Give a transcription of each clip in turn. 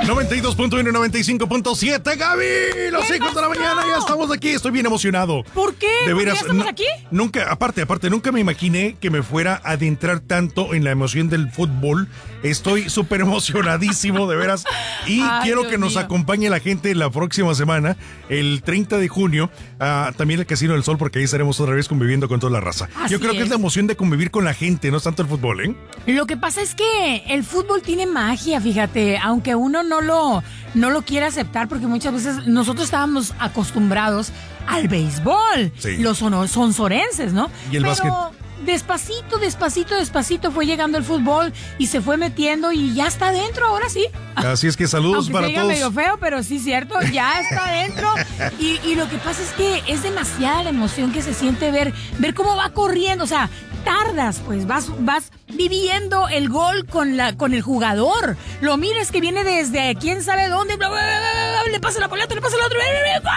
92.1 y 95.7, Gaby. Los hijos de la mañana, ya estamos aquí. Estoy bien emocionado. ¿Por qué? De veras, ¿Ya estamos aquí? Nunca, aparte, nunca me imaginé que me fuera a adentrar tanto en la emoción del fútbol. Estoy súper emocionadísimo, de veras. Y quiero Dios que nos mío. acompañe la gente la próxima semana, el 30 de junio, también el Casino del Sol, porque ahí estaremos otra vez conviviendo con toda la raza. Así Yo creo que es la emoción de convivir con la gente, no es tanto el fútbol, ¿eh? Lo que pasa es que el fútbol tiene magia, fíjate, aunque uno no lo quiera aceptar, porque muchas veces nosotros estábamos acostumbrados al béisbol, Sí. los sonsorenses, ¿no? Y el básquet. Despacito fue llegando el fútbol y se fue metiendo y ya está adentro, ahora sí. Así es que saludos Aunque para se diga todos. medio feo, pero sí, cierto, ya está adentro. Y lo que pasa es que es demasiada la emoción que se siente ver cómo va corriendo. O sea, tardas, pues, vas viviendo el gol con el jugador. Lo miras que viene desde quién sabe dónde, bla, bla, bla, bla, bla, le pasa la pelota, le pasa el otro. ¡Gol!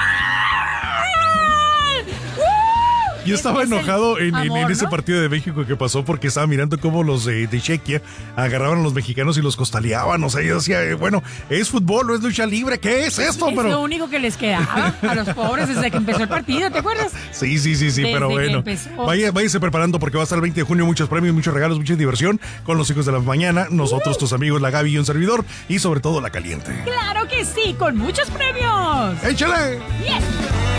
Yo estaba Es el enojado en amor, ese ¿no? partido de México que pasó porque estaba mirando cómo los de Chequia agarraban a los mexicanos y los costaleaban. O sea, yo decía, bueno, ¿es fútbol o es lucha libre? ¿Qué es esto? Es Pero lo único que les quedaba a los pobres desde que empezó el partido, ¿te acuerdas? sí, Desde pero que bueno. empezó. Váyase preparando porque va a estar el 20 de junio, muchos premios, muchos regalos, mucha diversión con los hijos de la mañana, nosotros, tus amigos, la Gaby y un servidor, y sobre todo la caliente. ¡Claro que sí! ¡Con muchos premios! ¡Échale! ¡Yes!